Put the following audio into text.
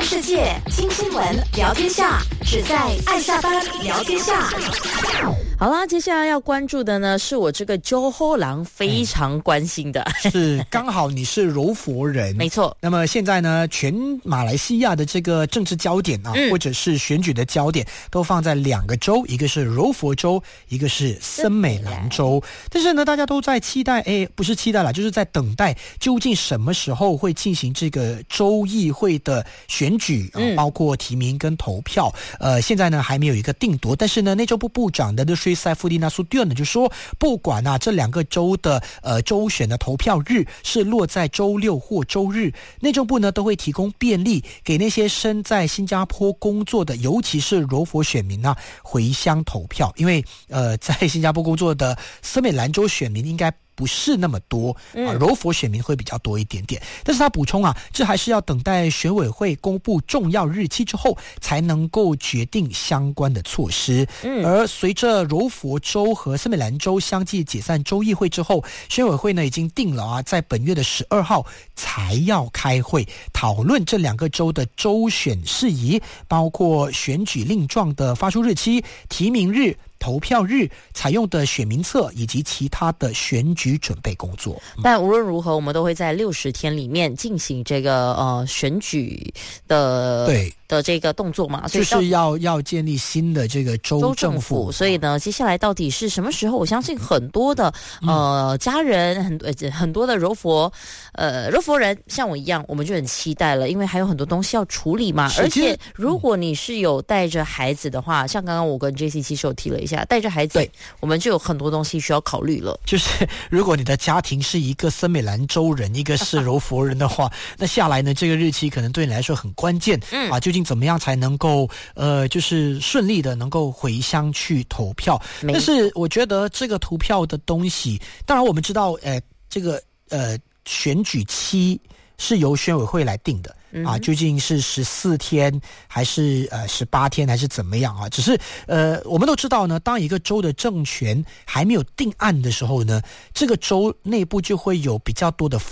看世界，听新闻，聊天下，只在爱下班聊天下。 好啦，接下来要关注的呢，是我这个周后郎非常关心的， 是刚好你是柔佛人， 没错。 那么现在呢，全马来西亚的这个政治焦点啊，或者是选举的焦点，都放在两个州，一个是柔佛州，一个是森美兰州。但是呢，大家都在期待，不是期待啦，就是在等待，究竟什么时候会进行这个州议会的选举包括提名跟投票。现在呢还没有一个定夺，但是呢，内政部部长的Sri Saifuddin Nasution呢就说，不管这两个州的州选的投票日是落在周六或周日，内政部呢都会提供便利给那些身在新加坡工作的，尤其是柔佛选民回乡投票，因为在新加坡工作的森美兰州选民应该不是那么多柔佛选民会比较多一点点。但是他补充这还是要等待选委会公布重要日期之后才能够决定相关的措施。而随着柔佛州和森美兰州相继解散州议会之后，选委会呢已经定了在本月的12号才要开会讨论这两个州的州选事宜，包括选举令状的发出日期、提名日、投票日、采用的选民册以及其他的选举准备工作。 但无论如何，我们都会在60天里面进行这个选举的这个动作嘛，所以就是要建立新的这个州政府。 所以呢，接下来到底是什么时候？我相信很多的家人，很多的柔佛人像我一样，我们就很期待了，因为还有很多东西要处理嘛。而且如果你是有带着孩子的话，像刚刚我跟 JC 其实有提了一下，带着孩子，我们就有很多东西需要考虑了。 就是如果你的家庭是一个森美兰州人，一个是柔佛人的话，那下来呢，这个日期可能对你来说很关键究竟怎么样才能够就是顺利的能够回乡去投票。但是我觉得这个投票的东西，当然我们知道这个选举期是由选委会来定的究竟是14天还是18天还是怎么样只是我们都知道呢，当一个州的政权还没有定案的时候呢，这个州内部就会有比较多的